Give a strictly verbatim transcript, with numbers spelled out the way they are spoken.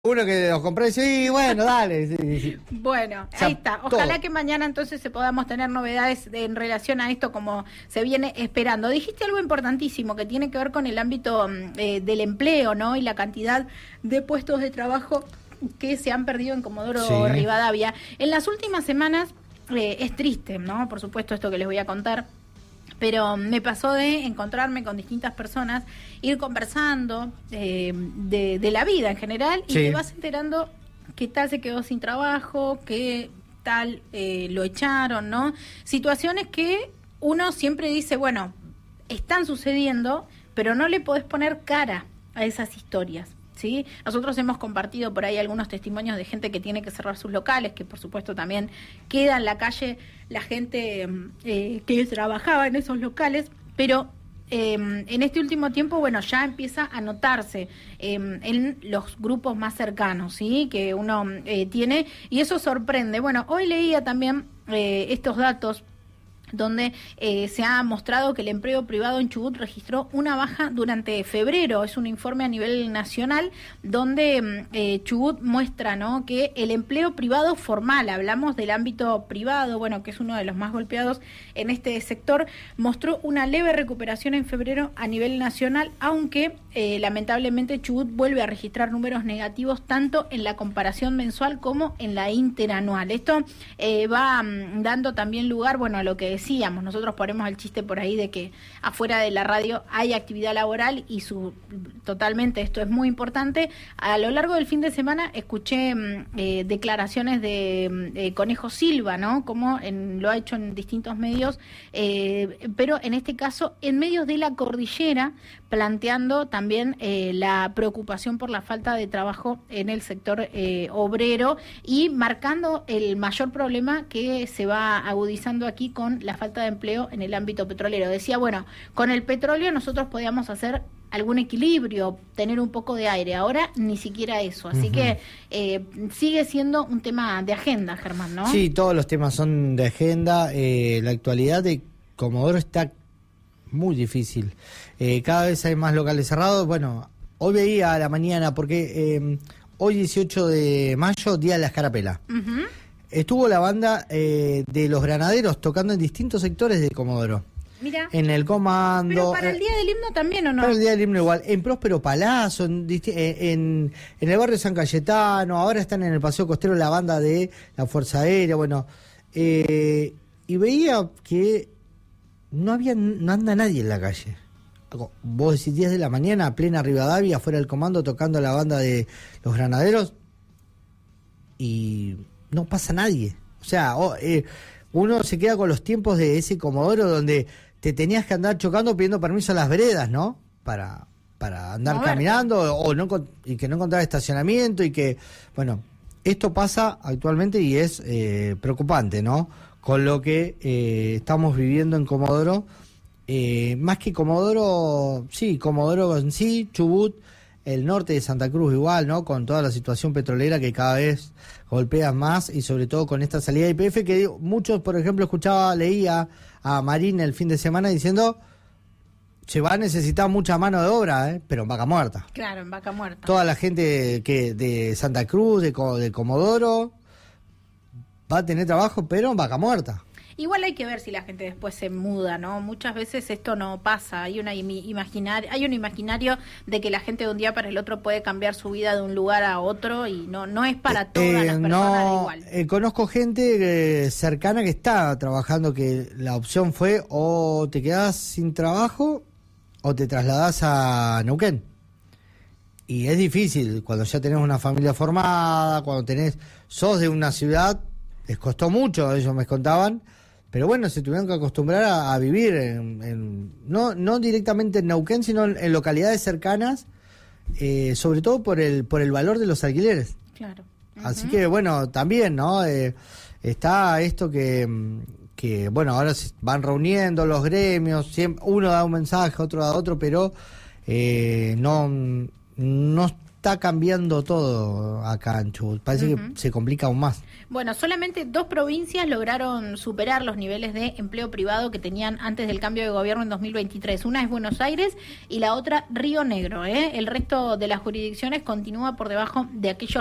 Uno que los compré y sí, bueno, dale. Sí, sí. Bueno, O sea, ahí está. Ojalá todo. que mañana entonces se podamos tener novedades de- en relación a esto como se viene esperando. Dijiste algo importantísimo que tiene que ver con el ámbito mm, eh, del empleo, ¿no? Y la cantidad de puestos de trabajo que se han perdido en Comodoro Sí. Rivadavia. En las últimas semanas eh, es triste, ¿no? Por supuesto, esto que les voy a contar. Pero me pasó de encontrarme con distintas personas, ir conversando eh, de, de la vida en general y Sí. te vas enterando que tal se quedó sin trabajo, que tal eh, lo echaron, ¿no? Situaciones que uno siempre dice, bueno, están sucediendo, pero no le podés poner cara a esas historias. ¿Sí? Nosotros hemos compartido por ahí algunos testimonios de gente que tiene que cerrar sus locales, que por supuesto también queda en la calle la gente eh, que trabajaba en esos locales, pero eh, en este último tiempo, bueno, ya empieza a notarse eh, en los grupos más cercanos, ¿sí? Que uno eh, tiene, y eso sorprende. Bueno, hoy leía también eh, estos datos donde eh, se ha mostrado que el empleo privado en Chubut registró una baja durante febrero. Es un informe a nivel nacional donde eh, Chubut muestra, ¿no?, que el empleo privado formal, hablamos del ámbito privado, bueno, que es uno de los más golpeados en este sector, mostró una leve recuperación en febrero a nivel nacional, aunque eh, lamentablemente Chubut vuelve a registrar números negativos tanto en la comparación mensual como en la interanual. Esto eh, va mm, dando también lugar, bueno, a lo que decíamos, nosotros ponemos el chiste por ahí de que afuera de la radio hay actividad laboral y su totalmente esto es muy importante. A lo largo del fin de semana escuché eh, declaraciones de eh, Conejo Silva, ¿no? Como en, lo ha hecho en distintos medios, eh, pero en este caso en medios de la cordillera, planteando también eh, la preocupación por la falta de trabajo en el sector eh, obrero y marcando el mayor problema que se va agudizando aquí con la falta de empleo en el ámbito petrolero. Decía, bueno, con el petróleo nosotros podíamos hacer algún equilibrio, tener un poco de aire, ahora ni siquiera eso, así uh-huh. que eh, sigue siendo un tema de agenda, Germán, ¿no? Sí, todos los temas son de agenda, eh, la actualidad de Comodoro está muy difícil, eh, cada vez hay más locales cerrados. Bueno, hoy veía a la mañana, porque eh, hoy dieciocho de mayo, Día de la Escarapela. Uh-huh. Estuvo la banda eh, de los Granaderos tocando en distintos sectores de Comodoro. Mira. En el Comando. Pero para el Día del Himno también, ¿o no? Para el Día del Himno igual. En Próspero Palazzo, en, en, en el barrio San Cayetano, ahora están en el Paseo Costero la banda de la Fuerza Aérea, bueno. Eh, y veía que no había, no anda nadie en la calle. Vos decís diez de la mañana, a plena Rivadavia, afuera del Comando, tocando la banda de los Granaderos. Y no pasa nadie. O sea, oh, eh, uno se queda con los tiempos de ese Comodoro donde te tenías que andar chocando pidiendo permiso a las veredas, ¿no? Para para andar no, caminando o no y que no encontrar estacionamiento y que, bueno, esto pasa actualmente y es eh, preocupante, ¿no? Con lo que eh, estamos viviendo en Comodoro, eh, más que Comodoro, sí, Comodoro en sí, Chubut, el norte de Santa Cruz igual, ¿no? Con toda la situación petrolera que cada vez golpea más y sobre todo con esta salida de I P F que muchos, por ejemplo, escuchaba, leía a Marín el fin de semana diciendo se va a necesitar mucha mano de obra, ¿eh? Pero en Vaca Muerta. Claro, en Vaca Muerta. Toda la gente que de Santa Cruz, de, de Comodoro, va a tener trabajo, pero en Vaca Muerta. Igual hay que ver si la gente después se muda, ¿no? Muchas veces esto no pasa, hay una imaginar, hay un imaginario de que la gente de un día para el otro puede cambiar su vida de un lugar a otro y no no es para todas eh, las personas no, igual. Eh, conozco gente eh, cercana que está trabajando que la opción fue o te quedás sin trabajo o te trasladás a Neuquén. Y es difícil cuando ya tenés una familia formada, cuando tenés sos de una ciudad, les costó mucho, ellos me contaban. Pero bueno, se tuvieron que acostumbrar a, a vivir, en, en, no no directamente en Neuquén, sino en, en localidades cercanas, eh, sobre todo por el por el valor de los alquileres. Claro. Uh-huh. Así que bueno, también, ¿no? Eh, está esto que, que, bueno, ahora se van reuniendo los gremios, siempre, uno da un mensaje, otro da otro, pero eh, no, no está cambiando todo acá en Chubut. Parece uh-huh. que se complica aún más. Bueno, solamente dos provincias lograron superar los niveles de empleo privado que tenían antes del cambio de gobierno en dos mil veintitrés. Una es Buenos Aires y la otra Río Negro, ¿eh? El resto de las jurisdicciones continúa por debajo de aquellos